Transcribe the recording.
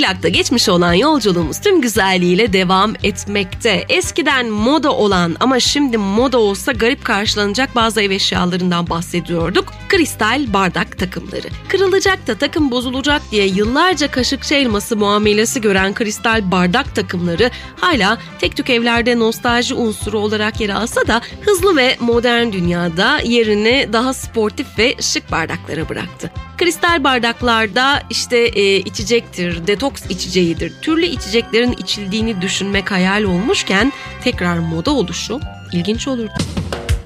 Ayakta geçmiş olan yolculuğumuz tüm güzelliğiyle devam etmekte. Eskiden moda olan ama şimdi moda olsa garip karşılanacak bazı ev eşyalarından bahsediyorduk. Kristal bardak takımları. Kırılacak da takım bozulacak diye yıllarca kaşıkçı elması muamelesi gören kristal bardak takımları hala tek tük evlerde nostalji unsuru olarak yer alsa da hızlı ve modern dünyada yerini daha sportif ve şık bardaklara bıraktı. Kristal bardaklarda işte içecektir, detoks içeceğidir, türlü içeceklerin içildiğini düşünmek hayal olmuşken tekrar moda oluşu ilginç olurdu.